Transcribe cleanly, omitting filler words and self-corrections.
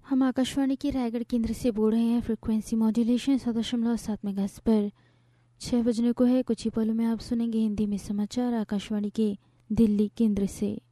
हम आकाशवाणी के रायगढ़ केंद्र से बोल रहे हैं। फ्रिक्वेंसी मॉड्यूलेशन 100.7 मेगाहर्ट्ज़ पर 6 बजने को है। कुछ ही पलों में आप सुनेंगे हिंदी में समाचार आकाशवाणी के दिल्ली केंद्र से।